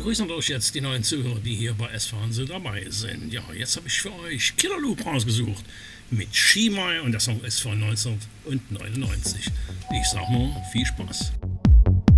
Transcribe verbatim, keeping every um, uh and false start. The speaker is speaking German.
begrüßen euch jetzt die neuen Zuhörer, die hier bei S-Fernsehen dabei sind. Ja, jetzt habe ich für euch Killer Loop rausgesucht mit Shimai und der Song ist von neunzehnhundertneunundneunzig. Ich sag nur, viel Spaß.